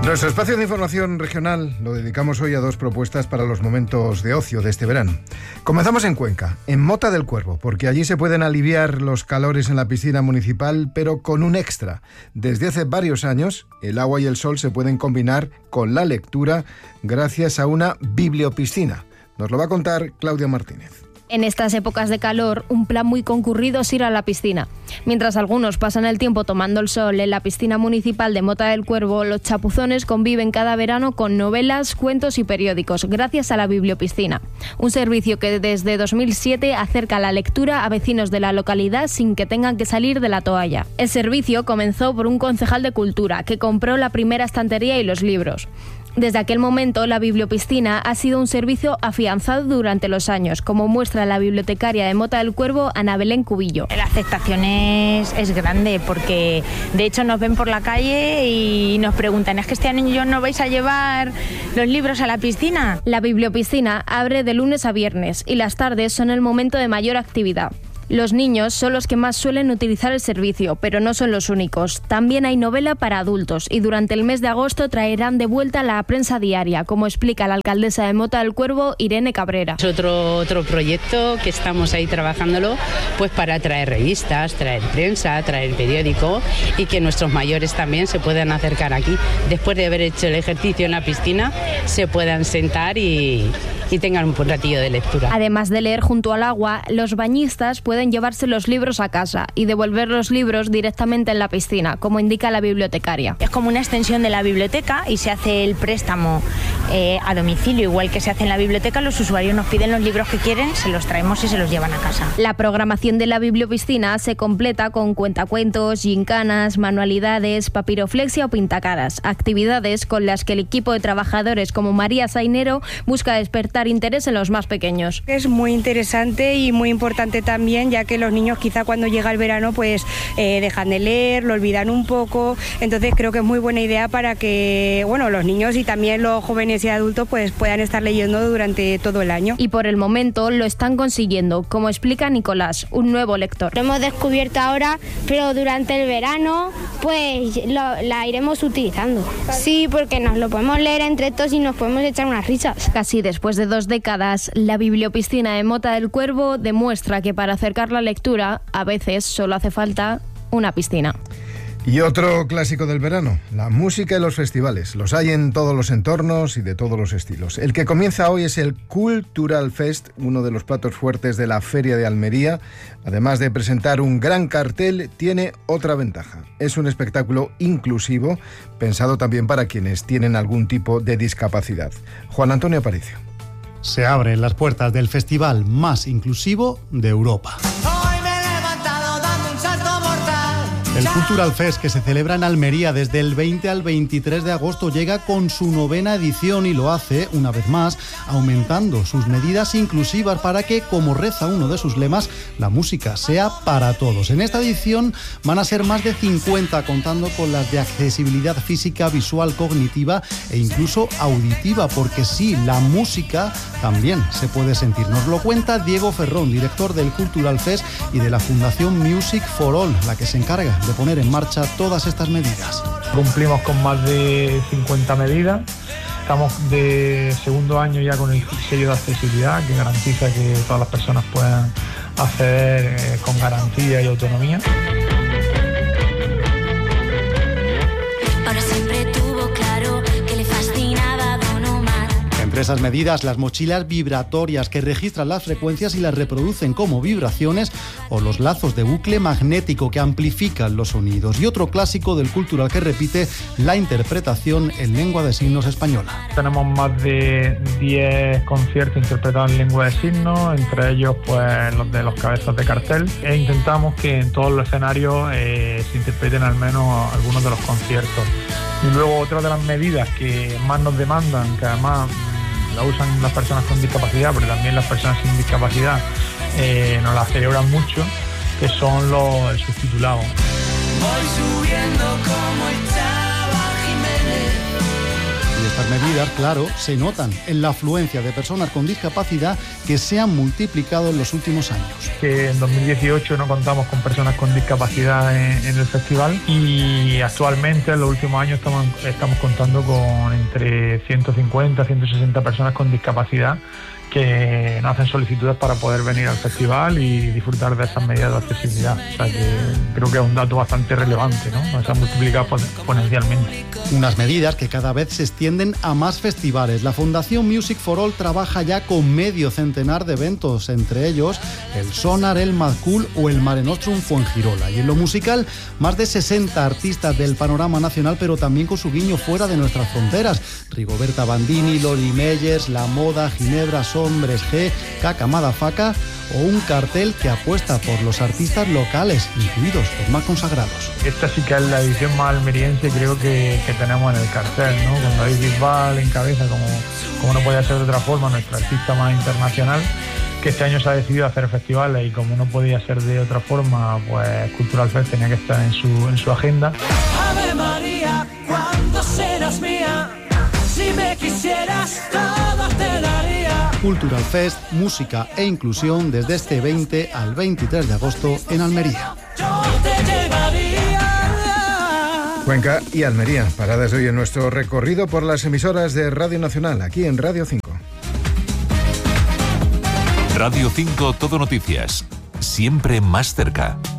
Nuestro espacio de información regional lo dedicamos hoy a dos propuestas para los momentos de ocio de este verano. Comenzamos en Cuenca, en Mota del Cuervo, porque allí se pueden aliviar los calores en la piscina municipal, pero con un extra. Desde hace varios años, el agua y el sol se pueden combinar con la lectura gracias a una bibliopiscina. Nos lo va a contar Claudia Martínez. En estas épocas de calor, un plan muy concurrido es ir a la piscina. Mientras algunos pasan el tiempo tomando el sol en la piscina municipal de Mota del Cuervo, los chapuzones conviven cada verano con novelas, cuentos y periódicos, gracias a la bibliopiscina. Un servicio que desde 2007 acerca la lectura a vecinos de la localidad sin que tengan que salir de la toalla. El servicio comenzó por un concejal de Cultura, que compró la primera estantería y los libros. Desde aquel momento, la bibliopiscina ha sido un servicio afianzado durante los años, como muestra la bibliotecaria de Mota del Cuervo, Ana Belén Cubillo. La aceptación es grande porque, de hecho, nos ven por la calle y nos preguntan, ¿es que este año no vais a llevar los libros a la piscina? La bibliopiscina abre de lunes a viernes y las tardes son el momento de mayor actividad. Los niños son los que más suelen utilizar el servicio, pero no son los únicos. También hay novela para adultos y durante el mes de agosto traerán de vuelta la prensa diaria, como explica la alcaldesa de Mota del Cuervo, Irene Cabrera. Es otro proyecto que estamos ahí trabajándolo pues para traer revistas, traer prensa, traer periódico y que nuestros mayores también se puedan acercar aquí. Después de haber hecho el ejercicio en la piscina, se puedan sentar y tengan un buen ratillo de lectura. Además de leer junto al agua, los bañistas pueden llevarse los libros a casa y devolver los libros directamente en la piscina, como indica la bibliotecaria. Es como una extensión de la biblioteca y se hace el préstamo a domicilio, igual que se hace en la biblioteca. Los usuarios nos piden los libros que quieren, se los traemos y se los llevan a casa. La programación de la bibliopiscina se completa con cuentacuentos, gincanas, manualidades, papiroflexia o pintacaras, actividades con las que el equipo de trabajadores como María Sainero busca despertar interés en los más pequeños. Es muy interesante y muy importante también, ya que los niños quizá cuando llega el verano pues dejan de leer, lo olvidan un poco, entonces creo que es muy buena idea para que los niños y también los jóvenes y adultos pues puedan estar leyendo durante todo el año. Y por el momento lo están consiguiendo, como explica Nicolás, un nuevo lector. Lo hemos descubierto ahora, pero durante el verano pues la iremos utilizando. Sí, porque nos lo podemos leer entre todos y nos podemos echar unas risas. Casi después de 2 décadas, la bibliopiscina de Mota del Cuervo demuestra que para acercar la lectura, a veces solo hace falta una piscina. Y otro clásico del verano, la música y los festivales. Los hay en todos los entornos y de todos los estilos. El que comienza hoy es el Cultural Fest, uno de los platos fuertes de la Feria de Almería. Además de presentar un gran cartel, tiene otra ventaja. Es un espectáculo inclusivo, pensado también para quienes tienen algún tipo de discapacidad. Juan Antonio Aparicio. Se abren las puertas del festival más inclusivo de Europa. El Cultural Fest, que se celebra en Almería desde el 20 al 23 de agosto, llega con su 9ª edición y lo hace, una vez más, aumentando sus medidas inclusivas para que, como reza uno de sus lemas, la música sea para todos. En esta edición van a ser más de 50, contando con las de accesibilidad física, visual, cognitiva e incluso auditiva, porque sí, la música también se puede sentir. Nos lo cuenta Diego Ferrón, director del Cultural Fest y de la Fundación Music for All, la que se encarga de poner en marcha todas estas medidas. Cumplimos con más de 50 medidas. Estamos de segundo año ya con el sello de accesibilidad que garantiza que todas las personas puedan acceder con garantía y autonomía. Entre esas medidas, las mochilas vibratorias que registran las frecuencias y las reproducen como vibraciones, o los lazos de bucle magnético que amplifican los sonidos. Y otro clásico del Cultural que repite, la interpretación en lengua de signos española. Tenemos más de 10 conciertos interpretados en lengua de signos, entre ellos pues los de los cabezas de cartel, e intentamos que en todos los escenarios se interpreten al menos algunos de los conciertos. Y luego otra de las medidas que más nos demandan, que además la usan las personas con discapacidad, pero también las personas sin discapacidad nos la celebran mucho, que son el subtitulado. Y estas medidas, claro, se notan en la afluencia de personas con discapacidad que se han multiplicado en los últimos años. Que en 2018 no contamos con personas con discapacidad en el festival y actualmente en los últimos años estamos contando con entre 150 y 160 personas con discapacidad que nos hacen solicitudes para poder venir al festival y disfrutar de esas medidas de accesibilidad. O sea que creo que es un dato bastante relevante, ¿no? Se ha multiplicado exponencialmente. Unas medidas que cada vez se extienden a más festivales. La Fundación Music for All trabaja ya con medio centenar de eventos, entre ellos el Sonar, el Mad Cool o el Mare Nostrum Fuengirola. Y en lo musical, más de 60 artistas del panorama nacional, pero también con su guiño fuera de nuestras fronteras. Rigoberta Bandini, Lori Meyers, La Moda, Ginebra, Hombres G, Caca Madafaka o un cartel que apuesta por los artistas locales, incluidos los más consagrados. Esta sí que es la edición más almeriense, creo que tenemos en el cartel, ¿no? Con David Bisbal en cabeza, como no podía ser de otra forma, nuestro artista más internacional, que este año se ha decidido hacer festivales y como no podía ser de otra forma, pues Cultural Fest tenía que estar en su agenda. Ave María, ¿cuándo serás mía? Si me quisieras, todo te daría. Cultural Fest, música e inclusión desde este 20 al 23 de agosto en Almería. Yo te llevaría. Cuenca y Almería, paradas hoy en nuestro recorrido por las emisoras de Radio Nacional, aquí en Radio 5. Radio 5 Todo Noticias, siempre más cerca.